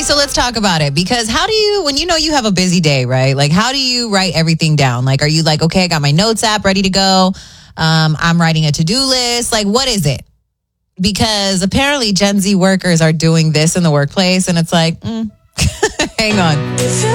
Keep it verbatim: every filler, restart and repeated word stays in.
Okay, so let's talk about it. Because how do you, when you know you have a busy day, right? Like, how do you write everything down? Like, are you like, okay, I got my notes app ready to go. Um, I'm writing a to-do list. Like, what is it? Because apparently Gen Z workers are doing this in the workplace. And it's like, mm, hang on.